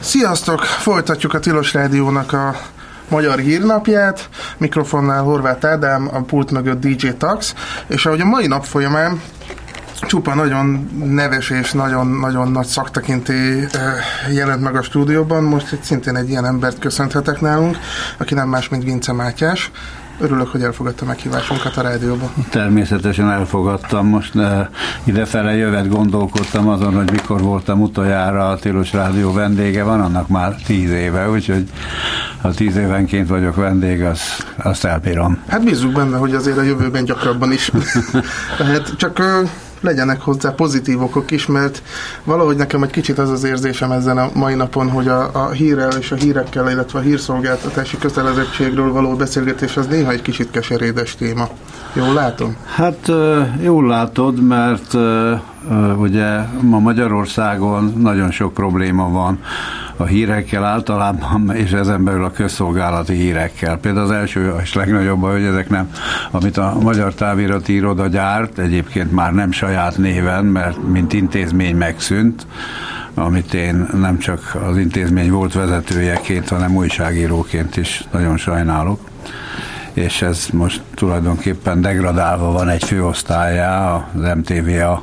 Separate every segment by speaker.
Speaker 1: Sziasztok! Folytatjuk a Tilos Rádiónak a magyar hírnapját. Mikrofonnál Horváth Ádám, a pult mögött DJ Tax, és ahogy a mai nap folyamán csupa nagyon neves és nagyon nagy szaktekintély jelent meg a stúdióban, most szintén egy ilyen embert köszönhetek nálunk, aki nem más, mint Vince Mátyás. Örülök, hogy elfogadta meghívásunkat a rádióban.
Speaker 2: Természetesen elfogadtam. Most idefele jövet gondolkodtam azon, hogy mikor voltam utoljára a Tilos Rádió vendége. Van annak már 10 éve, úgyhogy ha 10 évenként vagyok vendég, azt elbírom.
Speaker 1: Hát bízzuk benne, hogy azért a jövőben gyakrabban is. Tehát csak legyenek hozzá pozitív okok is, mert valahogy nekem egy kicsit az érzésem ezen a mai napon, hogy a hírrel és a hírekkel, illetve a hírszolgáltatási kötelezettségről való beszélgetés az néha egy kicsit keserédes téma. Jól látom?
Speaker 2: Hát jól látod, mert ugye ma Magyarországon nagyon sok probléma van a hírekkel általában, és ezen belül a közszolgálati hírekkel. Például az első és legnagyobb, hogy ezek nem, amit a Magyar Távirati Iroda gyárt, egyébként már nem saját néven, mert mint intézmény megszűnt, amit én nem csak az intézmény volt vezetőjeként, hanem újságíróként is nagyon sajnálok. És ez most tulajdonképpen degradálva van egy főosztályá, az MTVA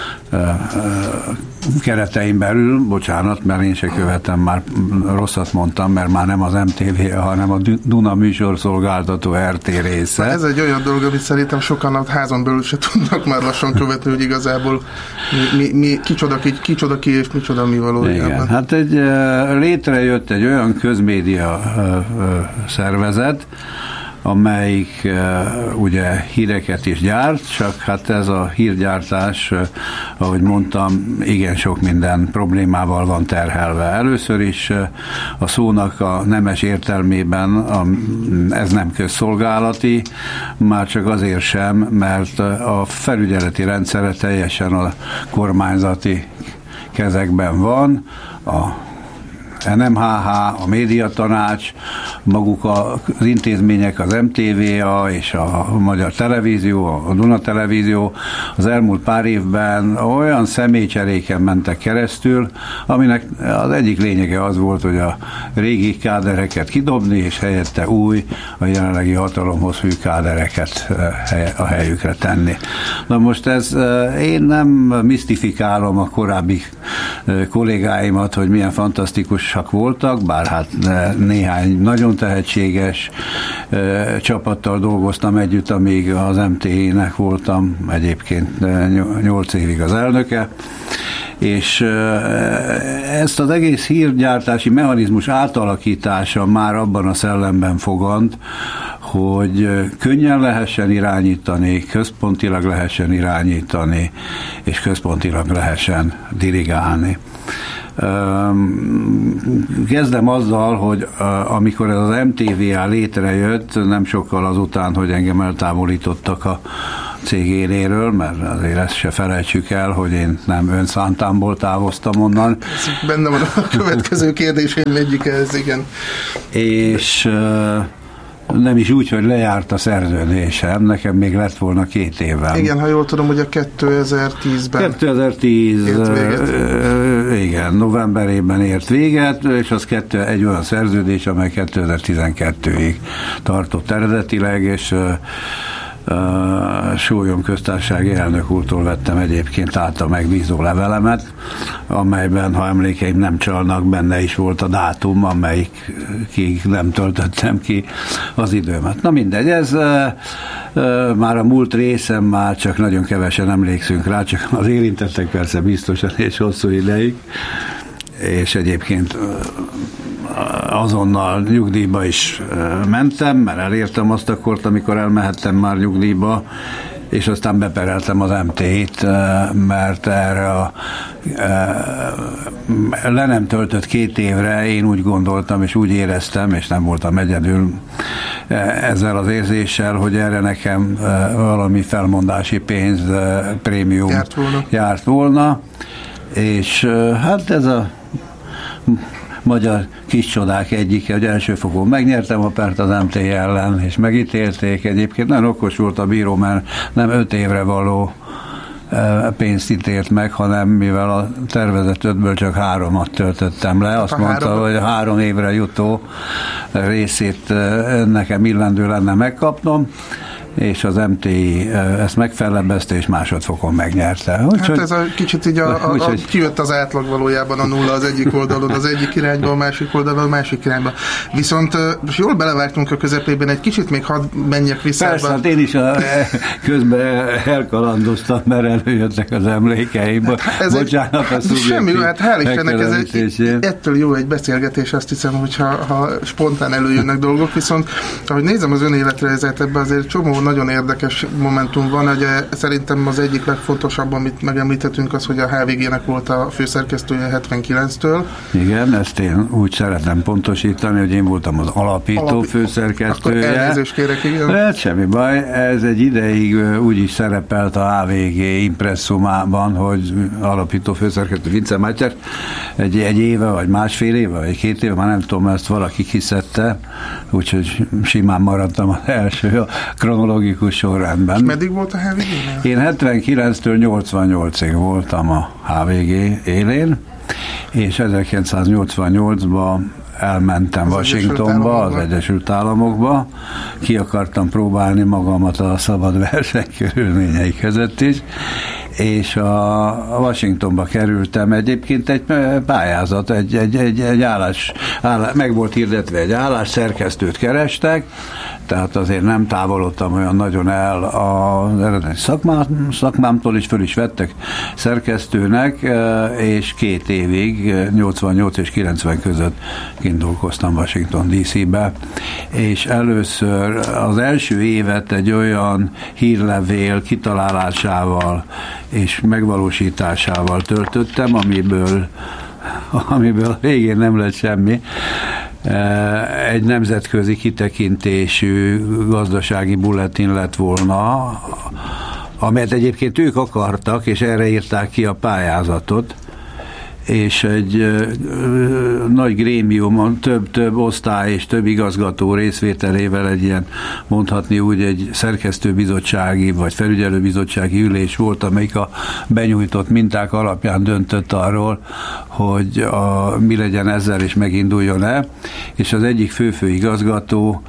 Speaker 2: keretein belül, bocsánat, mert én se követem, már rosszat mondtam, mert már nem az MTVA, hanem a Duna műsorszolgáltató RT része.
Speaker 1: Ez egy olyan dolog, amit szerintem sokan a házon belül se tudnak már lassan követni, hogy igazából kicsoda ki és micsoda mi valójában.
Speaker 2: Igen, hát létrejött egy olyan közmédia szervezet, amelyik ugye híreket is gyárt, csak hát ez a hírgyártás, ahogy mondtam, igen sok minden problémával van terhelve. Először is a szónak a nemes értelmében ez nem közszolgálati, már csak azért sem, mert a felügyeleti rendszere teljesen a kormányzati kezekben van, a NMHH, a Médiatanács, maguk az intézmények, az MTVA és a Magyar Televízió, a Duna Televízió az elmúlt pár évben olyan személycseréken mentek keresztül, aminek az egyik lényege az volt, hogy a régi kádereket kidobni, és helyette új, a jelenlegi hatalomhoz hű kádereket a helyükre tenni. Na most én nem misztifikálom a korábbi kollégáimat, hogy milyen fantasztikus voltak, bár hát néhány nagyon tehetséges csapattal dolgoztam együtt, amíg az MTI-nek voltam egyébként 8 évig az elnöke, és ezt az egész hírgyártási mechanizmus átalakítása már abban a szellemben fogant, hogy könnyen lehessen irányítani, központilag lehessen irányítani, és központilag lehessen dirigálni. Kezdem azzal, hogy amikor ez az MTVA létrejött, nem sokkal azután, hogy engem eltávolítottak a cég éléről, mert azért ezt se felejtsük el, hogy én nem önszántámból távoztam onnan.
Speaker 1: Ez benne van a következő kérdésém egyik ez, igen.
Speaker 2: És nem is úgy, hogy lejárt a szerződésem, nekem még lett volna 2 évem.
Speaker 1: Igen, ha jól tudom, hogy a 2010-ben
Speaker 2: 2010 igen, novemberében ért véget, és az egy olyan szerződés, amely 2012-ig tartott eredetileg, és Sólyom köztársasági elnök úrtól vettem egyébként át a megbízó levelemet, amelyben, ha emlékeim nem csalnak, benne is volt a dátum, amelyikig nem töltöttem ki az időmet. Na mindegy, ez már a múlt részem, már csak nagyon kevesen emlékszünk rá, csak az érintettek persze biztosan és hosszú ideig, és egyébként azonnal nyugdíjba is mentem, mert elértem azt a kort, amikor elmehettem már nyugdíjba, és aztán bepereltem az MT-t, mert erre le nem töltött 2 évre én úgy gondoltam, és úgy éreztem, és nem voltam egyedül ezzel az érzéssel, hogy erre nekem valami felmondási pénz, prémium járt volna, és hát ez a magyar kis csodák egyike, hogy elsőfokon megnyertem a pert az MT ellen, és megítélték. Egyébként nagyon okos volt a bíró, mert nem 5 évre való pénzt ítélt meg, hanem mivel a tervezett 5-ből csak 3-at töltöttem le. Azt mondta, hogy a 3 évre jutó részét nekem illendő lenne megkapnom, és az MTI ezt megfellebbezte, és másodfokon megnyerte.
Speaker 1: Hát ez a kicsit így kijött az átlag valójában a nulla az egyik oldalon, az egyik irányba, a másik oldalon, a másik irányba. Viszont most jól belevágtunk a közepében, egy kicsit még hadd menjek vissza.
Speaker 2: Persze, hát én is közben elkalandoztam, mert előjöttek az emlékeim.
Speaker 1: Hát bocsánat, semmi, hát hál' Istennek ettől jó egy beszélgetés, azt hiszem, hogyha spontán előjönnek dolgok, viszont ahogy nézem az ön életrajzát, ebben azért csomó nagyon érdekes momentum van, hogy szerintem az egyik legfontosabb, amit megemlíthetünk, az, hogy a HVG-nek volt a főszerkesztője 79-től.
Speaker 2: Igen, ezt én úgy szeretem pontosítani, hogy én voltam az alapító főszerkesztője.
Speaker 1: Akkor elnézést kérek, igen.
Speaker 2: Hát semmi baj, ez egy ideig úgy is szerepelt a HVG impresszumában, hogy alapító főszerkesztő Vince Mátyás egy éve, vagy másfél éve, vagy 2 éve, már nem tudom, ezt valaki kiszedte, úgyhogy simán maradtam az első a kronológikus sorrendben.
Speaker 1: És meddig volt a HVG-nél?
Speaker 2: Én 79-től 88-ig voltam a HVG élén, és 1988-ban elmentem Washingtonba, az Egyesült Államokba. Ki akartam próbálni magamat a szabad verseny körülményei között is, és a Washingtonba kerültem. Egyébként egy pályázat, egy állás, meg volt hirdetve egy állás, szerkesztőt kerestek, tehát azért nem távolodtam olyan nagyon el az eredeti szakmámtól, is föl is vettek szerkesztőnek, és 2 évig, 88 és 90 között indulkoztam Washington DC-be, és először az első évet egy olyan hírlevél kitalálásával és megvalósításával töltöttem, amiből a végén nem lett semmi. Egy nemzetközi kitekintésű gazdasági bulletin lett volna, amelyet egyébként ők akartak, és erre írták ki a pályázatot, és egy nagy grémiumon több osztály és több igazgató részvételével egy ilyen, mondhatni úgy, egy szerkesztőbizottsági vagy felügyelőbizottsági ülés volt, amelyik a benyújtott minták alapján döntött arról, hogy mi legyen ezzel és meginduljon-e, és az egyik főigazgató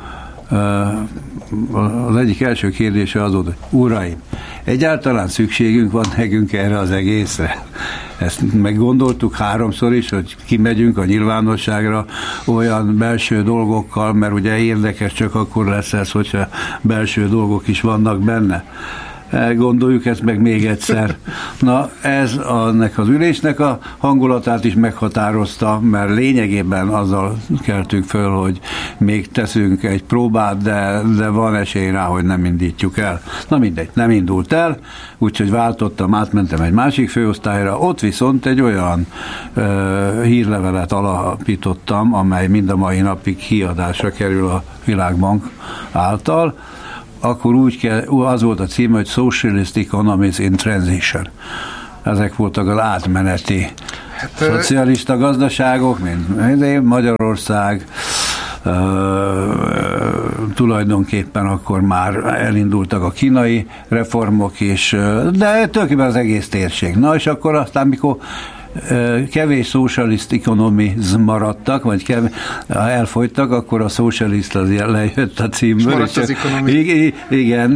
Speaker 2: az egyik első kérdése az volt, hogy uraim, egyáltalán szükségünk van nekünk erre az egészre? Ezt meggondoltuk 3-szor is, hogy kimegyünk a nyilvánosságra olyan belső dolgokkal, mert ugye érdekes csak akkor lesz ez, hogyha belső dolgok is vannak benne. Gondoljuk ezt meg még egyszer. Na, ez annak az ülésnek a hangulatát is meghatározta, mert lényegében azzal keltünk föl, hogy még teszünk egy próbát, de van esély rá, hogy nem indítjuk el. Na mindegy, nem indult el, úgyhogy váltottam, átmentem egy másik főosztályra, ott viszont egy olyan hírlevelet alapítottam, amely mind a mai napig kiadásra kerül a Világbank által. Akkor az volt a címe, hogy Socialist Economies in Transition. Ezek voltak az átmeneti szocialista gazdaságok, mint Magyarország, tulajdonképpen akkor már elindultak a kínai reformok is, de tulajdonképpen az egész térség. Na és akkor aztán, mikor kevés socialist economies maradtak, vagy elfogytak, akkor a socialist az lejött a címből.
Speaker 1: Maradt az
Speaker 2: igen,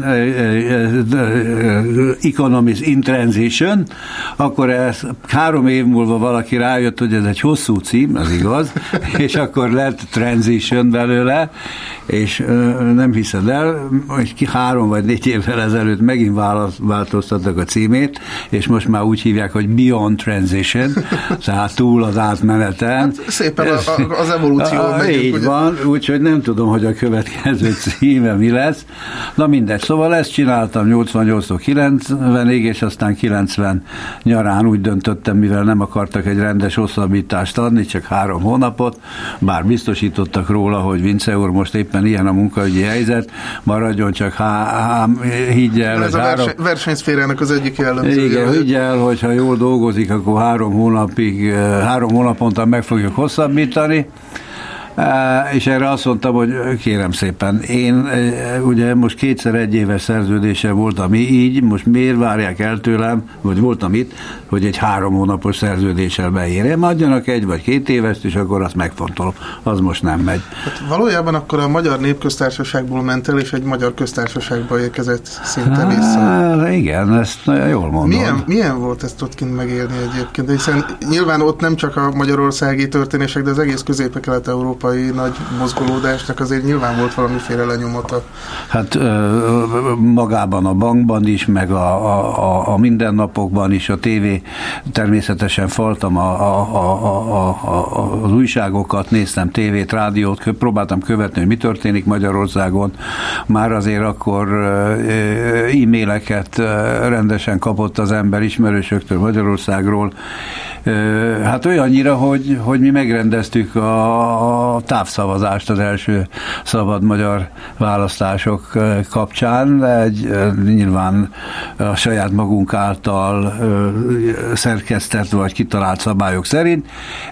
Speaker 2: economies in transition, akkor ez 3 év múlva valaki rájött, hogy ez egy hosszú cím, az igaz, és akkor lett transition belőle, és nem hiszed el, hogy 3 vagy 4 évvel ezelőtt megint változtattak a címét, és most már úgy hívják, hogy beyond transition, tehát túl az átmeneten.
Speaker 1: Hát szépen az evolúció megyünk.
Speaker 2: Így van, úgyhogy nem tudom, hogy a következő címe mi lesz. Na mindegy, szóval ezt csináltam 88-tól 90-ig, és aztán 90 nyarán úgy döntöttem, mivel nem akartak egy rendes hosszabbítást adni, csak 3 hónapot, bár biztosítottak róla, hogy Vince úr, most éppen ilyen a munkaügyi helyzet, maradjon, csak higgy el.
Speaker 1: Ez a versenyszférának az egyik jellemzője.
Speaker 2: Igen, higgy el, hogyha jól dolgozik, akkor 3 hónaponta meg fogjuk hosszabbítani, És erre azt mondtam, hogy kérem szépen, én ugye most 2 1 éves szerződéssel voltam így, most miért várják el tőlem, vagy voltam itt, hogy egy 3 hónapos szerződéssel beérjem, adjanak 1 vagy 2 évest, és akkor azt megfontolom. Az most nem megy.
Speaker 1: Hát valójában akkor a Magyar Népköztársaságból ment el, és egy magyar köztársaságba érkezett szinte vissza.
Speaker 2: Igen, ezt jól mondom.
Speaker 1: Milyen volt ezt ott kint megélni egyébként? Hiszen nyilván ott nem csak a magyarországi történések, de az egész közép-kelet-európai nagy mozgolódásnak azért nyilván volt valamiféle lenyomata.
Speaker 2: Hát magában a bankban is, meg a mindennapokban is, a tévé, természetesen faltam az újságokat, néztem tévét, rádiót, próbáltam követni, hogy mi történik Magyarországon. Már azért akkor e-maileket rendesen kapott az ember ismerősöktől Magyarországról. Hát olyannyira, hogy mi megrendeztük a távszavazást az első szabad magyar választások kapcsán, nyilván a saját magunk által szerkesztett vagy kitalált szabályok szerint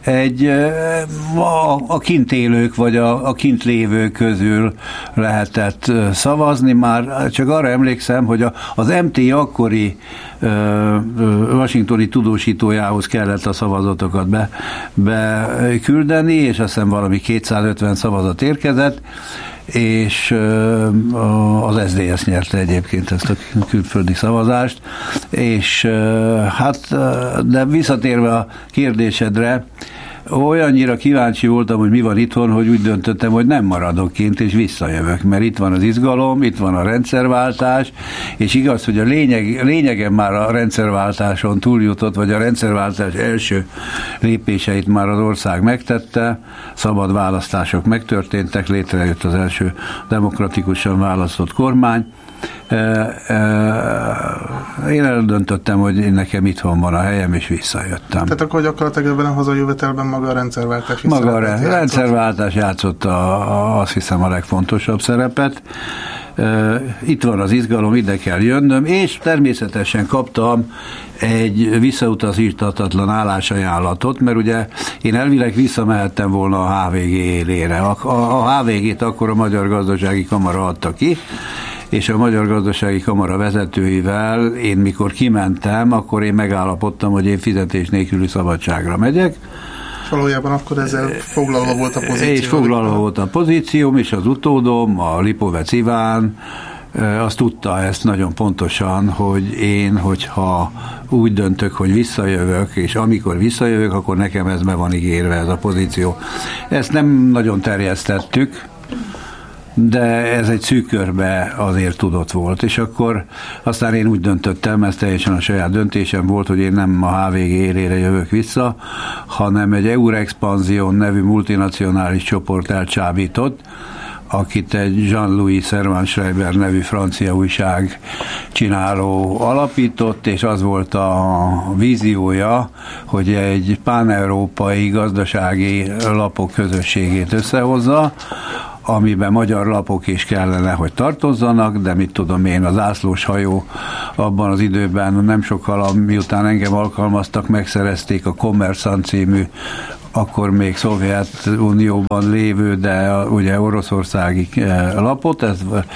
Speaker 2: a kint élők vagy a kint lévők közül lehetett szavazni. Már csak arra emlékszem, hogy az MT akkori washingtoni tudósítójához kellett a szavazatokat beküldeni, és azt hiszem valami 250 szavazat érkezett, és az SZDSZ nyerte egyébként ezt a külföldi szavazást, és hát, de visszatérve a kérdésedre, olyannyira kíváncsi voltam, hogy mi van itthon, hogy úgy döntöttem, hogy nem maradok kint, és visszajövök, mert itt van az izgalom, itt van a rendszerváltás, és igaz, hogy a lényegen már a rendszerváltáson túljutott, vagy a rendszerváltás első lépéseit már az ország megtette, szabad választások megtörténtek, létrejött az első demokratikusan választott kormány. Én eldöntöttem, hogy nekem itthon van a helyem, és visszajöttem.
Speaker 1: Tehát akkor gyakorlatilag ebben a hazajövetelben maga a rendszerváltás is
Speaker 2: maga a rendszerváltás játszott azt hiszem a legfontosabb szerepet. Itt van az izgalom, ide kell jönnöm, és természetesen kaptam egy visszautasíthatatlan állásajánlatot, mert ugye én elvileg visszamehettem volna a HVG élére. A HVG-t akkor a Magyar Gazdasági Kamara adta ki, és a Magyar Gazdasági Kamara vezetőivel én mikor kimentem, akkor én megállapodtam, hogy én fizetés nélküli szabadságra megyek.
Speaker 1: És valójában akkor ezzel foglalva volt a pozíció.
Speaker 2: És foglalva volt a pozícióm, és az utódom, a Lipovec Iván, azt tudta ezt nagyon pontosan, hogy én, hogyha úgy döntök, hogy visszajövök, és amikor visszajövök, akkor nekem ez be van ígérve, ez a pozíció. Ezt nem nagyon terjesztettük, de ez egy szűk körbe azért tudott volt, és akkor aztán én úgy döntöttem, ez teljesen a saját döntésem volt, hogy én nem a HVG élére jövök vissza, hanem egy Eurexpansion nevű multinacionális csoport elcsábított, akit egy Jean-Louis Servan-Schreiber nevű francia újság csináló alapított, és az volt a víziója, hogy egy pán-európai gazdasági lapok közösségét összehozza, amiben magyar lapok is kellene, hogy tartozzanak, de mit tudom én, az zászlós hajó abban az időben nem sokkal, miután engem alkalmaztak, megszerezték a Kommerszant című, akkor még Szovjetunióban lévő, de ugye oroszországi lapot,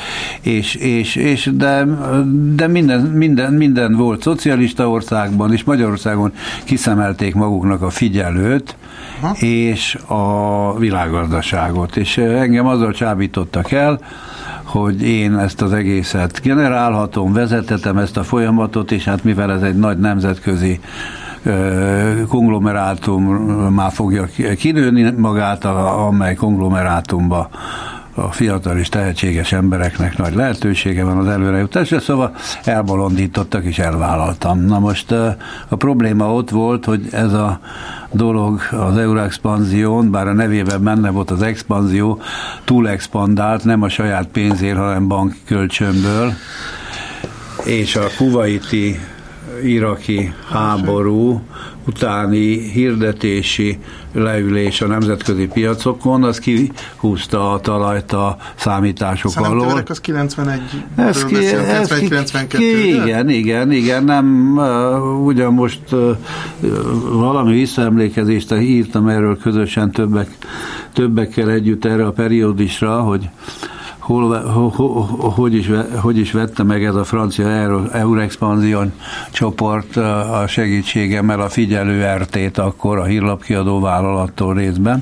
Speaker 2: de minden volt szocialista országban, és Magyarországon kiszemelték maguknak a Figyelőt, és a Világgazdaságot, és engem azzal csábítottak el, hogy én ezt az egészet generálhatom, vezetetem ezt a folyamatot, és hát mivel ez egy nagy nemzetközi konglomerátum már fogja kinőni magát, amely konglomerátumba a fiatal és tehetséges embereknek nagy lehetősége van az előrejutásra, szóval elbolondítottak és elvállaltam. Na most a probléma ott volt, hogy ez a dolog, az Eurexpansion, bár a nevében benne volt az expanzió, túl expandált, nem a saját pénzért, hanem bankkölcsönből, és a kuvaiti iraki háború utáni hirdetési leülés a nemzetközi piacokon, az kihúzta a talajt a számítások alól.
Speaker 1: Az 91-92.
Speaker 2: Igen, nem, ugyan most valami visszaemlékezést írtam erről közösen többekkel együtt erre a periódisra, hogy hogy is vette meg ez a francia Eurexpansion csoport a segítségemmel a figyelő RT-t akkor a hírlapkiadó vállalattól részben.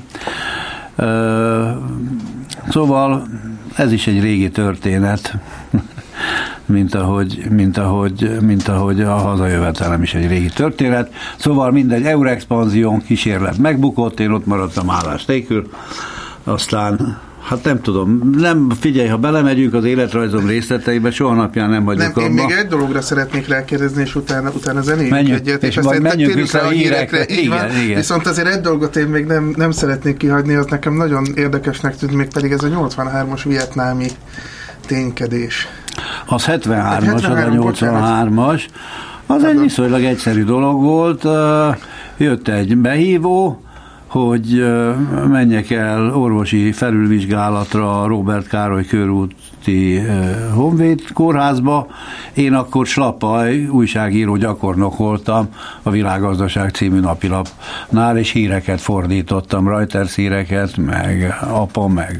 Speaker 2: Szóval ez is egy régi történet, mint ahogy a hazajövetelem is egy régi történet. Szóval mindegy, Eurexpansion kísérlet megbukott, én ott maradtam állás nélkül, aztán hát nem tudom, figyelj, ha belemegyünk az életrajzom részleteibe, soha napján nem hagyjuk abba.
Speaker 1: Én még egy dologra szeretnék rákérdezni, és utána zenéljünk egyet.
Speaker 2: És majd menjünk vissza a hírekre. Igen.
Speaker 1: Viszont azért egy dolgot én még nem szeretnék kihagyni, az nekem nagyon érdekesnek tűnt, még pedig ez a 83-as vietnámi ténykedés.
Speaker 2: Az 73-as, az a 83-as. Az egy viszonylag egyszerű dolog volt. Jött egy behívó, hogy menjek el orvosi felülvizsgálatra a Róbert Károly körúti Honvéd kórházba. Én akkor Slapaj, újságíró gyakornok voltam a Világgazdaság című napilapnál, és híreket fordítottam, Reuters híreket, meg APA, meg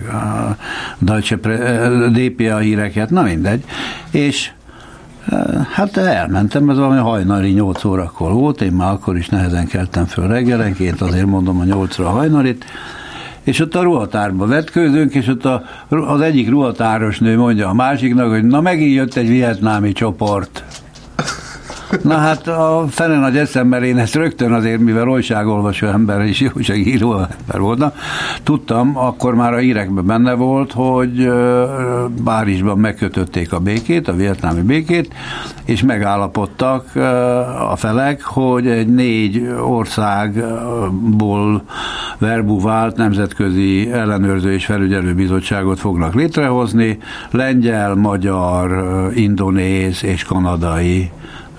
Speaker 2: DPA híreket, na mindegy. És hát elmentem, ez valami hajnali 8 órakor volt, én már akkor is nehezen keltem föl reggelenként, azért mondom a 8-ra hajnalit, és ott a ruhatárba vetkőzünk, és ott az egyik ruhatáros nő mondja a másiknak, hogy na megint jött egy vietnámi csoport. Na hát a fene nagy eszemben én ezt rögtön azért, mivel újságolvasó ember és újságíró ember voltam, tudtam, akkor már a hírekben benne volt, hogy Párizsban megkötötték a békét, a vietnámi békét, és megállapodtak a felek, hogy egy 4 országból verbuvált nemzetközi ellenőrző és felügyelő bizottságot fognak létrehozni, lengyel, magyar, indonéz és kanadai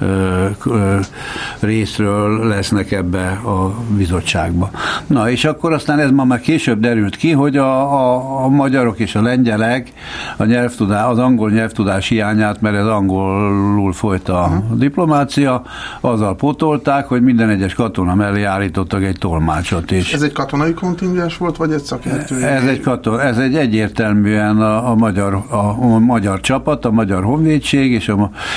Speaker 2: részről lesznek ebbe a bizottságba. Na, és akkor aztán ez ma már később derült ki, hogy a magyarok és a lengyelek az angol nyelvtudás hiányát, mert ez angolul folyt a diplomácia, azzal pótolták, hogy minden egyes katona mellé állítottak egy tolmácsot is.
Speaker 1: Ez egy katonai kontingens volt, vagy egy szakértői?
Speaker 2: Ez egy egyértelműen a magyar csapat, a magyar honvédség, és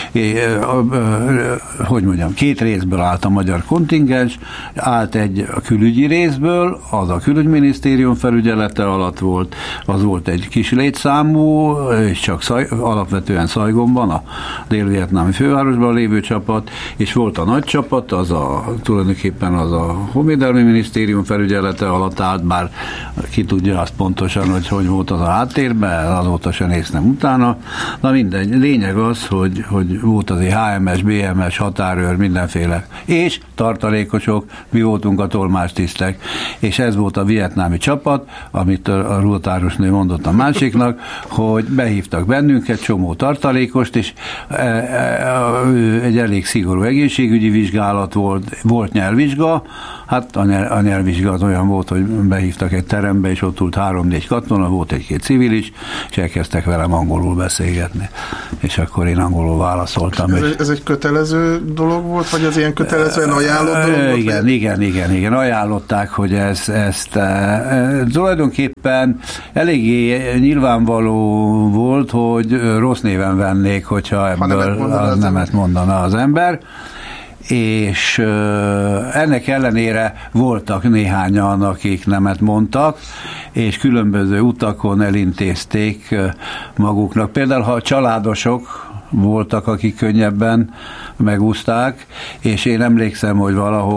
Speaker 2: hogy mondjam, 2 részből állt a magyar kontingens, állt egy a külügyi részből, az a külügyminisztérium felügyelete alatt volt, az volt egy kis létszámú, és csak alapvetően Szajgonban, a dél-vietnámi fővárosban lévő csapat, és volt a nagy csapat, tulajdonképpen az a honvédelmi minisztérium felügyelete alatt állt, bár ki tudja azt pontosan, hogy volt az a háttérben, azóta se néztem utána. Na mindegy, lényeg az, hogy volt azért HMS, BMS, határőr, mindenféle, és tartalékosok, mi voltunk a tolmácstisztek, és ez volt a vietnámi csapat, amit a ruhatárosnő mondott a másiknak, hogy behívtak bennünket, csomó tartalékost, és egy elég szigorú egészségügyi vizsgálat volt nyelvvizsga, hát a nyelvvizsga az olyan volt, hogy behívtak egy terembe, és ott ült 3-4 katona, volt egy-két civil is, és elkezdtek velem angolul beszélgetni. És akkor én angolul válaszoltam.
Speaker 1: Ez egy kötelező dolog volt, vagy az ilyen kötelezően ajánlott dolog volt?
Speaker 2: Igen, ajánlották, hogy ezt tulajdonképpen eléggé nyilvánvaló volt, hogy rossz néven vennék, hogyha ebből az nemet mondana az ember. És ennek ellenére voltak néhányan, akik nemet mondtak, és különböző utakon elintézték maguknak. Például, ha családosok voltak, akik könnyebben megúszták, és én emlékszem, hogy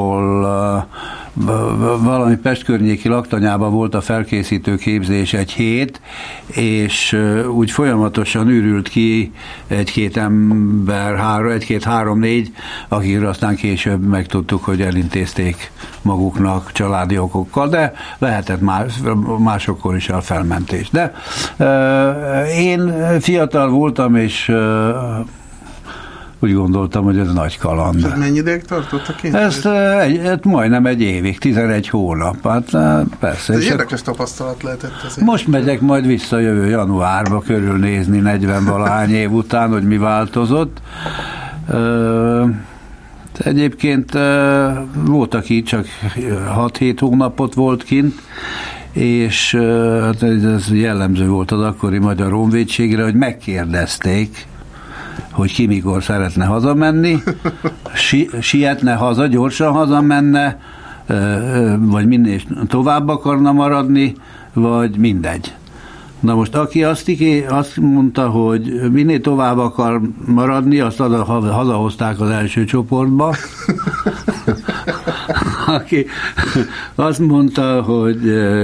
Speaker 2: valami Pest környéki laktanyában volt a felkészítő képzés egy hét, és úgy folyamatosan ürült ki egy-két ember, 3-4, akikről aztán később megtudtuk, hogy elintézték maguknak családi okokkal, de lehetett másokkor is a felmentés. De én fiatal voltam, és úgy gondoltam, hogy ez nagy kaland.
Speaker 1: És mennyi ideig tartott a kint?
Speaker 2: Ezt majdnem egy évig, 11 hónap. Hát persze.
Speaker 1: Ez érdekes tapasztalat lehetett ez.
Speaker 2: Most megyek majd vissza jövő januárba körülnézni 40-valahány év után, hogy mi változott. Egyébként volt, aki csak 6-7 hónapot volt kint, és ez jellemző volt az akkori Magyar Honvédségre, hogy megkérdezték, hogy ki mikor szeretne hazamenni, sietne haza, gyorsan hazamenne, vagy minél tovább akarna maradni, vagy mindegy. Na most aki azt mondta, hogy minél tovább akar maradni, azt hazahozták az első csoportba. Aki azt mondta, hogy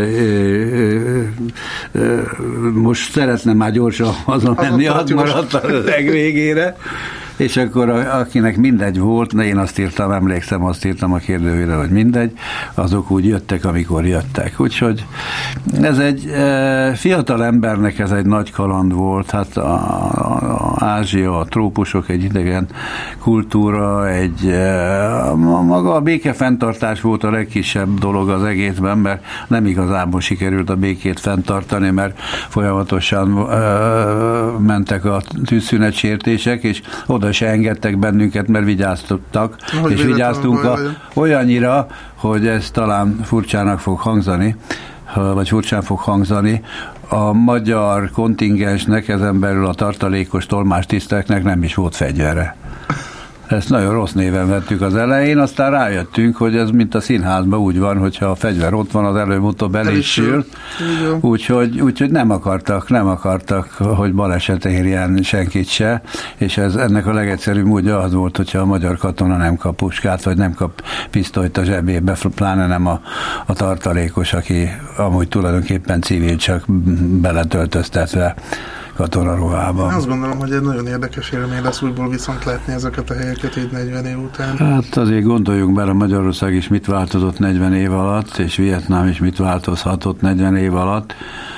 Speaker 2: most szeretne már gyorsan hazamenni, az maradt a legvégére. És akkor akinek mindegy volt, én emlékszem, azt írtam a kérdővére, hogy mindegy, azok úgy jöttek, amikor jöttek. Úgyhogy ez egy fiatal embernek ez egy nagy kaland volt, hát Ázsia, a trópusok, egy idegen kultúra, maga a békefenntartás volt a legkisebb dolog az egészben, mert nem igazából sikerült a békét fenntartani, mert folyamatosan mentek a tűzszünetsértések, és oda se engedtek bennünket, mert vigyáztottak, és vigyáztunk olyannyira, hogy ez talán furcsának fog hangzani, vagy furcsán fog hangzani, a magyar kontingensnek, ezen belül a tartalékos tolmástiszteknek nem is volt fegyvere. Ezt nagyon rossz néven vettük az elején, aztán rájöttünk, hogy ez mint a színházban úgy van, hogyha a fegyver ott van, az előbb-utóbb el is sül. Úgyhogy nem akartak, hogy baleset érjen senkit se, és ennek a legegyszerűbb módja az volt, hogyha a magyar katona nem kap puskát, vagy nem kap pisztolyt a zsebébe, pláne nem a tartalékos, aki amúgy tulajdonképpen civil, csak beletöltöztetve katonaruhában.
Speaker 1: Azt gondolom, hogy egy nagyon érdekes élmény lesz újból viszont látni ezeket a helyeket így 40 év után.
Speaker 2: Hát azért gondoljunk bele, Magyarország is mit változott 40 év alatt, és Vietnám is mit változhatott 40 év alatt.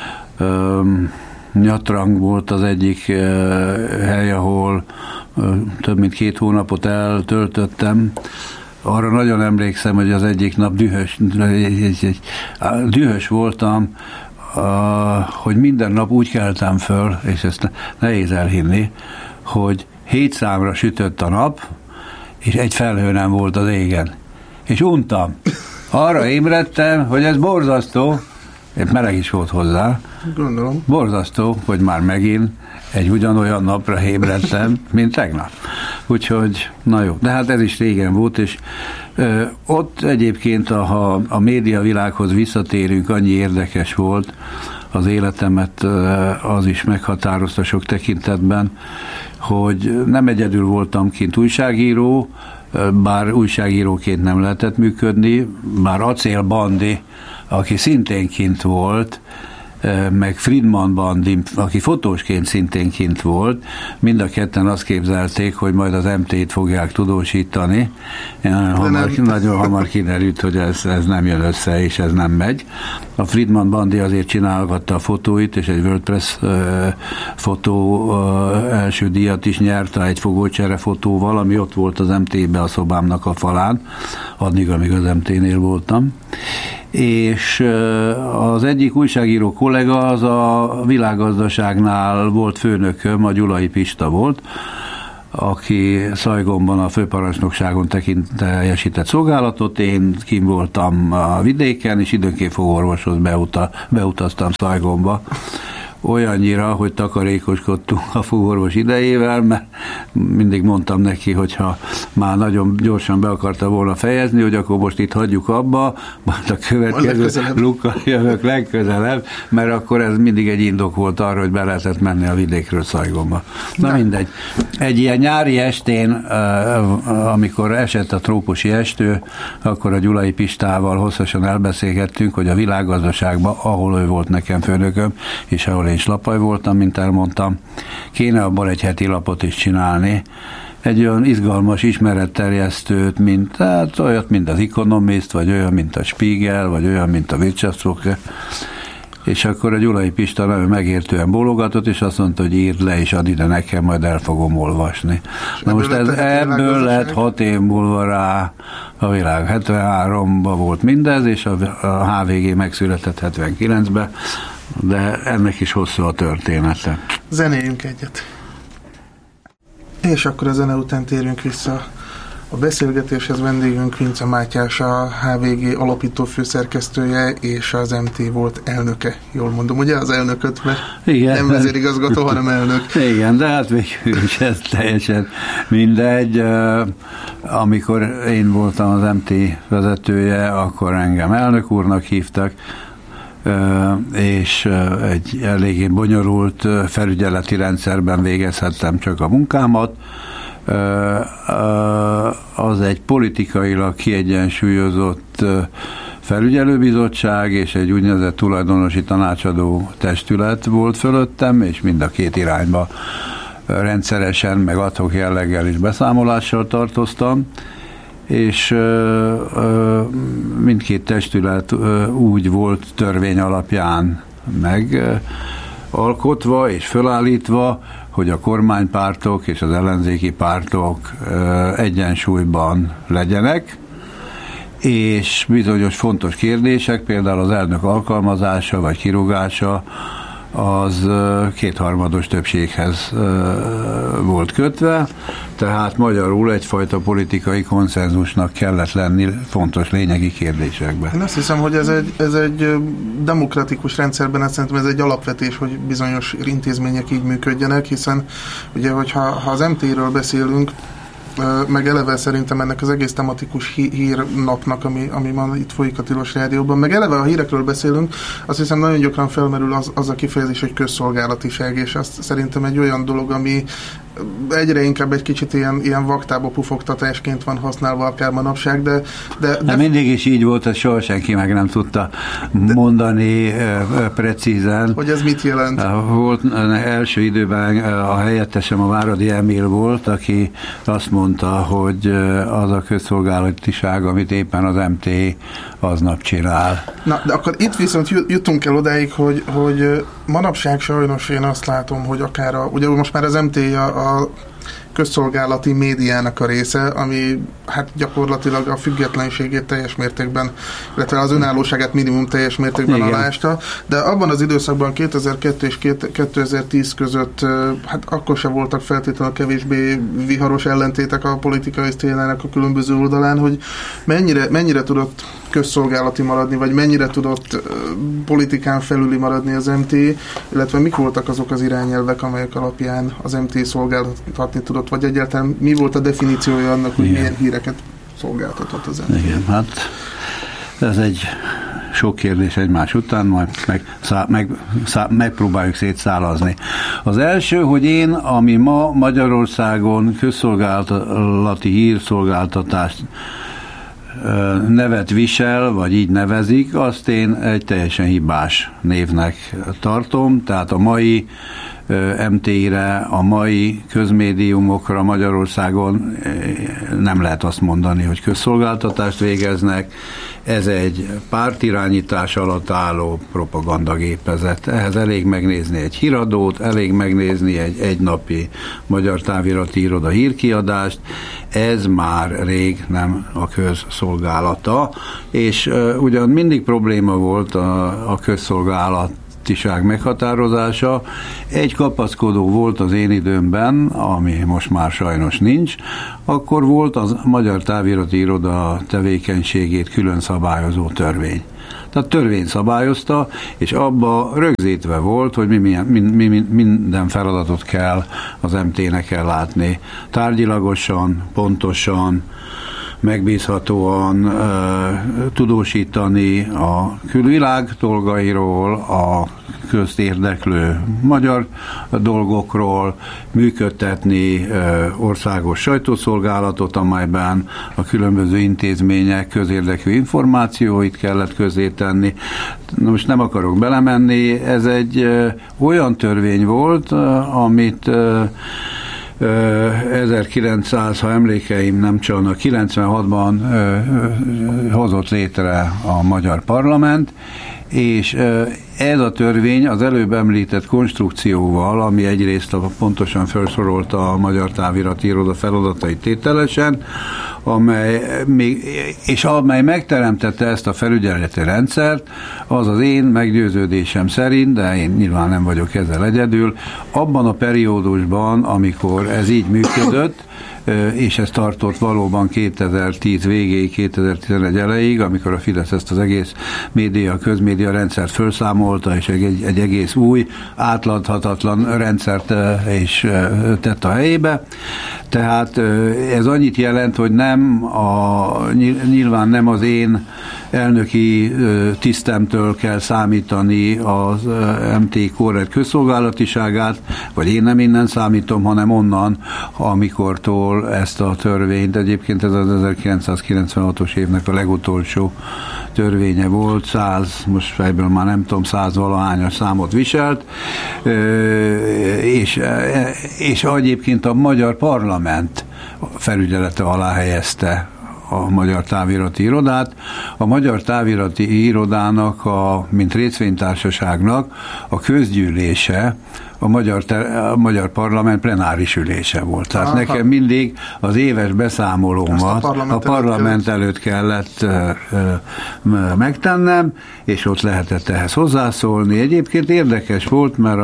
Speaker 2: Nyatrang volt az egyik hely, ahol több mint 2 hónapot eltöltöttem. Arra nagyon emlékszem, hogy az egyik nap dühös voltam, hogy minden nap úgy keltem föl, és ezt nehéz elhinni, hogy 7 számra sütött a nap, és egy felhő nem volt az égen. És untam. Arra ébredtem, hogy ez borzasztó, épp meleg is volt hozzá.
Speaker 1: Gondolom.
Speaker 2: Borzasztó, hogy már megint egy ugyanolyan napra ébredtem, mint tegnap. Úgyhogy, na jó, de hát ez is régen volt, és ott egyébként, ha a médiavilághoz visszatérünk, annyi érdekes volt az életemet, az is meghatározta sok tekintetben, hogy nem egyedül voltam kint újságíró, bár újságíróként nem lehetett működni, bár Acél Bandi, aki szintén kint volt, meg Friedman Bandi, aki fotósként szintén kint volt, mind a ketten azt képzelték, hogy majd az MT-t fogják tudósítani. Nagyon hamar kiderült, hogy ez nem jön össze, és ez nem megy. A Friedman Bandi azért csinálgatta a fotóit, és egy WordPress fotó első díjat is nyerte egy fogócsere fotóval, ami ott volt az MT-be a szobámnak a falán, addig, amíg az MT-nél voltam. És az egyik újságíró kollega az a Világgazdaságnál volt főnököm, a Gyulai Pista volt, aki Szajgonban a főparancsnokságon teljesített szolgálatot, én kim voltam a vidéken, és időnként fogorvoshoz beutaztam Szajgonba. Olyannyira, hogy takarékoskodtunk a fogorvos idejével, mert mindig mondtam neki, hogyha már nagyon gyorsan be akarta volna fejezni, hogy akkor most itt hagyjuk abba, majd a következő lukkal jövök legközelebb, mert akkor ez mindig egy indok volt arra, hogy be lehetett menni a vidékről Szajgonba. Na mindegy. Egy ilyen nyári estén, amikor esett a trópusi estő, akkor a Gyulai Pistával hosszasan elbeszélgettünk, hogy a Világgazdaságban, ahol ő volt nekem főnököm, és ahol én lapaj voltam, mint elmondtam, kéne abból egy heti lapot is csinálni, egy olyan izgalmas ismeretterjesztőt, olyat, mint az Economist, vagy olyan, mint a Spiegel, vagy olyan, mint a Wirtschaftswoche, És akkor a Gyulai Pista nagyon megértően bólogatott, és azt mondta, hogy írd le, és add ide nekem, majd el fogom olvasni. Na most ebből lett 6 év múlva rá a világ. 73-ban volt mindez, és a HVG megszületett 79-ben, de ennek is hosszú a története.
Speaker 1: Zenéljünk egyet. És akkor a zene után térjünk vissza a beszélgetéshez. Vendégünk Vince Mátyás, a HVG alapító főszerkesztője, és az MT volt elnöke. Jól mondom, ugye az elnököt, mert igen, nem vezérigazgató, hanem elnök.
Speaker 2: Igen, de hát végül is ez teljesen mindegy. Amikor én voltam az MT vezetője, akkor engem elnök úrnak hívtak, és egy eléggé bonyolult felügyeleti rendszerben végezhettem csak a munkámat. Az egy politikailag kiegyensúlyozott felügyelőbizottság és egy úgynevezett tulajdonosi tanácsadó testület volt fölöttem, és mind a két irányba rendszeresen, meg ad-hoc jelleggel is beszámolással tartoztam, és mindkét testület úgy volt törvény alapján megalkotva és fölállítva, hogy a kormánypártok és az ellenzéki pártok egyensúlyban legyenek, és bizonyos fontos kérdések, például az elnök alkalmazása vagy kirúgása, az 2/3 többséghez volt kötve, tehát magyarul egyfajta politikai konszenzusnak kellett lenni fontos lényegi kérdésekben.
Speaker 1: Én azt hiszem, hogy ez egy demokratikus rendszerben, azt szerintem ez egy alapvetés, hogy bizonyos intézmények így működjenek, hiszen ugye, hogyha az MT-ről beszélünk, meg eleve szerintem ennek az egész tematikus hírnapnak, ami ma itt folyik a Tilos Rádióban, meg eleve a hírekről beszélünk, azt hiszem nagyon gyakran felmerül az a kifejezés, hogy közszolgálatiság, és azt szerintem egy olyan dolog, ami egyre inkább egy kicsit ilyen vaktába pufogtatásként van használva akár manapság, de
Speaker 2: mindig is így volt, hogy soha senki meg nem tudta mondani precízen.
Speaker 1: Hogy ez mit jelent?
Speaker 2: Volt első időben a helyettesem, a Váradi Emil volt, aki azt mondta, hogy az a közszolgálatiság, amit éppen az MT aznap csinál.
Speaker 1: Na, de akkor itt viszont jutunk el odáig, hogy manapság sajnos én azt látom, hogy akár ugye most már az MT a közszolgálati médiának a része, ami hát gyakorlatilag a függetlenségét teljes mértékben, illetve az önállóságát minimum teljes mértékben aláásta, de abban az időszakban 2002 és 2010 között hát akkor se voltak feltétlenül kevésbé viharos ellentétek a politikai szcénának a különböző oldalán, hogy mennyire tudott közszolgálati maradni, vagy mennyire tudott politikán felüli maradni az MT, illetve mik voltak azok az irányelvek, amelyek alapján az MT szolgáltatni tudott, vagy egyáltalán mi volt a definíciója annak, hogy milyen híreket szolgáltatott az MT?
Speaker 2: Igen, hát ez egy sok kérdés egymás után, majd megpróbáljuk szétszálazni. Az első, hogy én, ami ma Magyarországon közszolgálati hírszolgáltatást nevet visel, vagy így nevezik, azt én egy teljesen hibás névnek tartom, tehát a mai MT-re, a mai közmédiumokra Magyarországon nem lehet azt mondani, hogy közszolgáltatást végeznek. Ez egy pártirányítás alatt álló propagandagépezet. Ehhez elég megnézni egy híradót, elég megnézni egy egynapi Magyar Távirati Iroda hírkiadást. Ez már rég nem a közszolgálata, és ugyan mindig probléma volt a közszolgálatiság meghatározása. Egy kapaszkodó volt az én időmben, ami most már sajnos nincs, akkor volt az Magyar Távirati Iroda tevékenységét külön szabályozó törvény. Tehát törvény szabályozta, és abba rögzítve volt, hogy minden feladatot kell az MT-nek ellátni. Tárgyilagosan, pontosan, megbízhatóan tudósítani a külvilág dolgairól, a közt érdeklő magyar dolgokról, működtetni országos sajtószolgálatot, amelyben a különböző intézmények közérdekű információit kellett közzétenni. Most nem akarok belemenni, ez egy olyan törvény volt, amit 1900, ha emlékeim nem csalnak, 96-ban hozott létre a Magyar Parlament, És ez a törvény az előbb említett konstrukcióval, ami egyrészt pontosan felsorolta a Magyar Távirati Iroda feladatait tételesen, amely megteremtette ezt a felügyeleti rendszert, az az én meggyőződésem szerint, de én nyilván nem vagyok ezzel egyedül, abban a periódusban, amikor ez így működött, és ez tartott valóban 2010 végéig, 2011 elejéig, amikor a Fidesz ezt az egész közmédia rendszert felszámolta, és egy egész új, átláthatatlan rendszert is tett a helyébe. Tehát ez annyit jelent, hogy nyilván nem az én elnöki tisztemtől kell számítani az MT korrekt közszolgálatiságát, vagy én nem innen számítom, hanem onnan, amikortól ezt a törvényt, egyébként ez az 1996-os évnek a legutolsó törvénye volt, 100, most fejből már nem tudom, 100 valahányas számot viselt, és egyébként a magyar parlament felügyelete alá helyezte a Magyar Távirati Irodát. A Magyar Távirati Irodának, mint részvénytársaságnak a közgyűlése a Magyar Parlament plenáris ülése volt. Tehát nekem mindig az éves beszámolómat a parlament előtt kellett megtennem, és ott lehetett ehhez hozzászólni. Egyébként érdekes volt, mert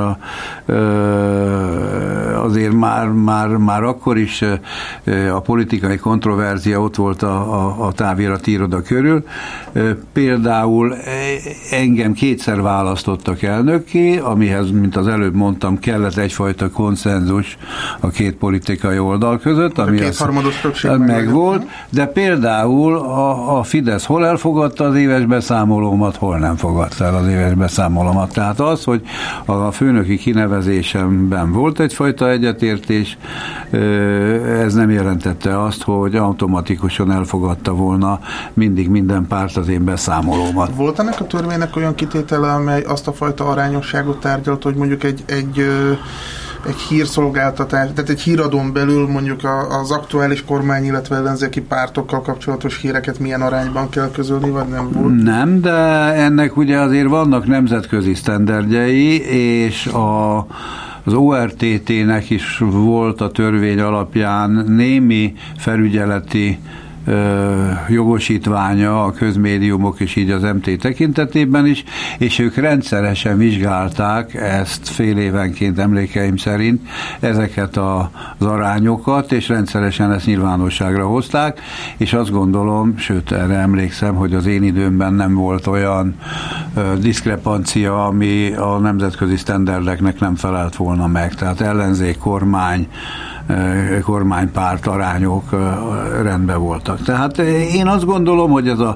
Speaker 2: azért már akkor is a politikai kontroverzia ott volt a távirati iroda körül. Például engem kétszer választottak elnökké, amihez, mint az előbb mondtam, kellett egyfajta konszenzus a két politikai oldal között, ami megvolt, de például a Fidesz hol elfogadta az éves beszámolómat, hol nem fogadta el az éves beszámolómat. Tehát az, hogy a főnöki kinevezésemben volt egyfajta egyetértés, ez nem jelentette azt, hogy automatikusan elfogadta volna mindig minden párt az én beszámolómat.
Speaker 1: Volt ennek a törvénynek olyan kitétele, amely azt a fajta arányosságot tárgyalt, hogy mondjuk egy hírszolgáltatás, tehát egy híradón belül mondjuk az aktuális kormány, illetve ellenzéki pártokkal kapcsolatos híreket milyen arányban kell közölni, vagy nem volt?
Speaker 2: Nem, de ennek ugye azért vannak nemzetközi sztenderdjei, és az ORTT-nek is volt a törvény alapján némi felügyeleti jogosítványa a közmédiumok és így az MT tekintetében is, és ők rendszeresen vizsgálták ezt fél évenként emlékeim szerint ezeket az arányokat, és rendszeresen ezt nyilvánosságra hozták, és azt gondolom, sőt erre emlékszem, hogy az én időmben nem volt olyan diszkrepancia, ami a nemzetközi sztenderdeknek nem felelt volna meg. Tehát ellenzék, kormánypárt arányok rendben voltak. Tehát én azt gondolom, hogy ez a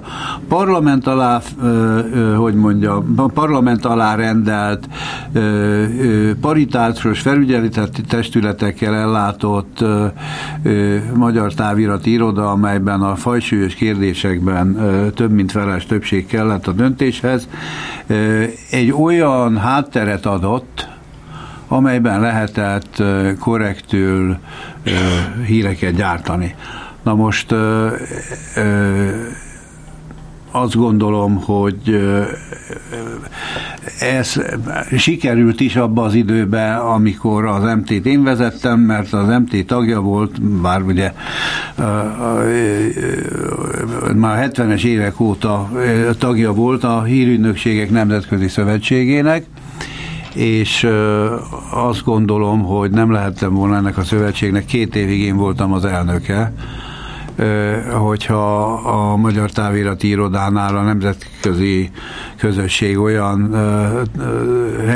Speaker 2: parlament alá rendelt, paritációs felügyeleti testületekkel ellátott Magyar Távirati Iroda, amelyben a fajsúlyos kérdésekben több mint feles többség kellett a döntéshez, egy olyan hátteret adott, amelyben lehetett korrektül híreket gyártani. Na most azt gondolom, hogy ez sikerült is abban az időben, amikor az MT-t én vezettem, mert az MT tagja volt, bár ugye már 70-es évek óta tagja volt a Hírügynökségek Nemzetközi Szövetségének, és azt gondolom, hogy nem lehettem volna ennek a szövetségnek, 2 évig én voltam az elnöke, hogyha a Magyar Távirati Irodánál a nemzetközi közösség olyan